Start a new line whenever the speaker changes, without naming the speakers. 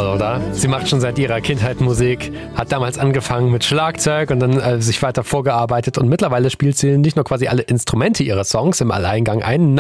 oder? Sie macht schon seit ihrer Kindheit Musik, hat damals angefangen mit Schlagzeug und dann sich weiter vorgearbeitet und mittlerweile spielt sie nicht nur quasi alle Instrumente ihrer Songs im Alleingang ein,